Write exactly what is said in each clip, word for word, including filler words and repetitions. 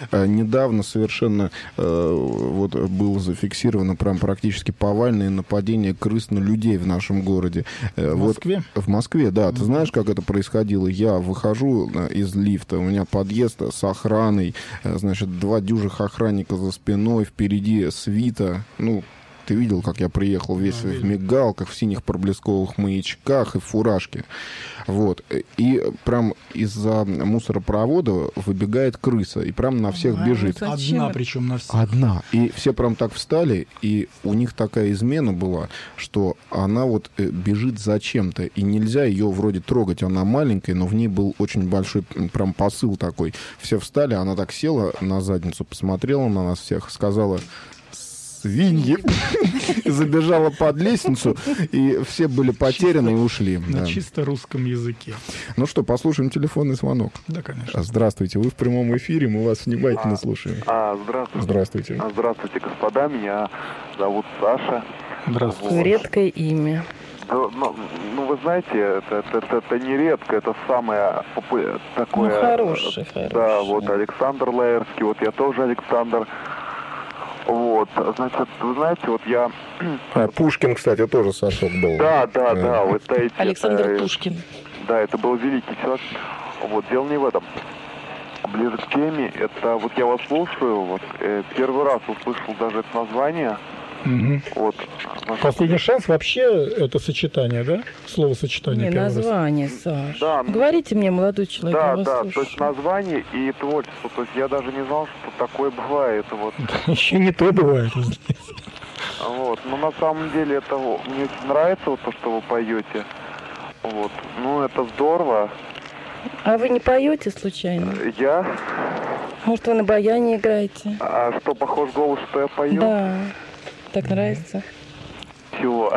недавно совершенно вот было зафиксировано прям практически повальное нападение крыс на людей в нашем городе. В вот, Москве? В Москве, да. Mm-hmm. Ты знаешь, как это происходило? Я выхожу из лифта, у меня подъезд с охраной, значит, два дюжих охранника за спиной, впереди свита, ну, ты видел, как я приехал весь а, в мигалках, в синих проблесковых маячках и в фуражке. Вот. И прям из-за мусоропровода выбегает крыса, и прям на всех а, бежит. Одна, причем на всех. Одна. И все прям так встали, и у них такая измена была, что она вот бежит за чем-то, и нельзя ее вроде трогать, она маленькая, но в ней был очень большой прям посыл такой. Все встали, она так села на задницу, посмотрела на нас всех, сказала: свиньи, забежала под лестницу, и все были потеряны чисто, и ушли. На да. чисто русском языке. Ну что, послушаем телефонный звонок. Да, конечно. Здравствуйте, вы в прямом эфире, мы вас внимательно а, слушаем. А, здравствуйте. Здравствуйте. А, здравствуйте, господа, меня зовут Саша. Здравствуйте. Вот. Редкое имя. Да, ну, ну, вы знаете, это, это, это, это не редко, это самое такое... Ну, хороший, да, хороший. вот Александр Лаерский, вот я тоже Александр. Вот, значит, вы знаете, вот я... А, Пушкин, кстати, тоже Сашок был. Да, да, да, вот эти... Александр это, Пушкин. Да, это был великий человек. Вот, дело не в этом. Ближе к теме, это вот я вас слушаю, вот, э, первый раз услышал даже это название. Угу. Вот. Последний шанс вообще это сочетание, да? Словосочетание. Не, название, Саш. Да, говорите мне, молодой человек, да, я вас да, слушаю. То есть название и творчество. То есть я даже не знал, что такое бывает. Вот. Еще не то бывает. Вот. Но на самом деле это мне очень нравится вот то, что вы поете. Вот. Ну, это здорово. А вы не поете случайно? Я? Может, вы на баяне играете? А что, похож голос, что я пою? Да. Так нравится? Чего?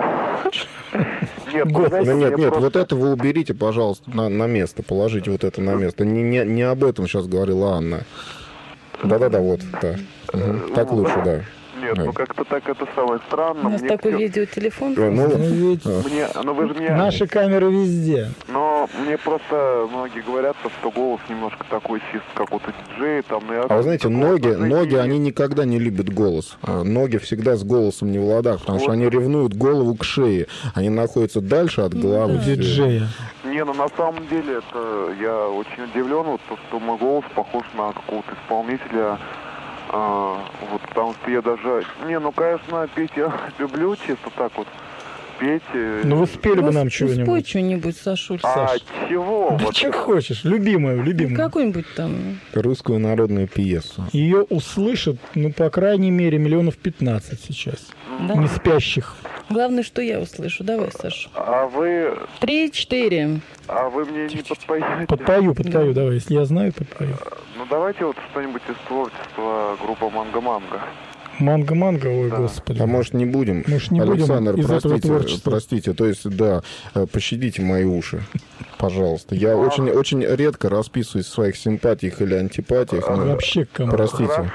Нет, Год, знаете, ну, нет, нет, просто... вот это вы уберите, пожалуйста, на, на место, положите вот это на место. Не, не, не об этом сейчас говорила Анна. Да-да-да, вот, да. Угу. Так лучше, да. Нет, да. Ну как-то так это самое странно. У нас мне такой все... видеотелефон. Ну, ну, ведь... мне... ну, вы же мне... Наши камеры везде. Но мне просто многие говорят, что голос немножко такой чисто, как вот у диджея. Там, а вы знаете, ноги, ноги, они никогда не любят голос. Ноги всегда с голосом не в ладах, потому вот. Что они ревнуют голову к шее. Они находятся дальше от головы. Ну, да. Диджея. Не, ну на самом деле это я очень удивлен, вот, что мой голос похож на какого-то исполнителя. А, вот, потому что я даже... Не, ну, конечно, петь я люблю, чисто так вот. Петь... Ну, вы спели бы нам чего-нибудь. Спой что-нибудь, Сашуль. А Саш. чего? Да вот что хочешь, любимую, любимую. Какую-нибудь там... Русскую народную пьесу. Ее услышат, ну, по крайней мере, миллионов пятнадцать сейчас. Да? Не спящих. Главное, что я услышу. Давай, Саша. А вы... Три-четыре. А вы мне не подпоете? Подпою, подпою, да. Давай. Если я знаю, подпою. Ну, давайте вот что-нибудь из творчества группы «Манго-манго». Манго-манго, ой, да. Господи. А может, не будем? Может, не Александр, будем из простите, простите, то есть, да, пощадите мои уши, пожалуйста. Я а... очень, очень редко расписываюсь в своих симпатиях или антипатиях. А вообще, кому? Простите.